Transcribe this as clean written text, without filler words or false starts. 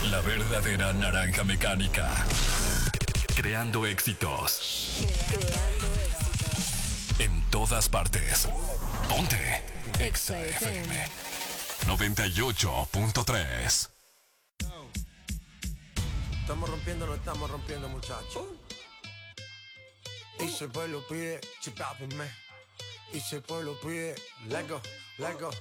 La verdadera naranja mecánica. Creando éxitos. En todas partes. Ponte. Exa FM 98.3. Estamos rompiendo, no estamos rompiendo, muchachos. Y si el pueblo pide, chipápenme. Y si el pueblo pide, let go, let go.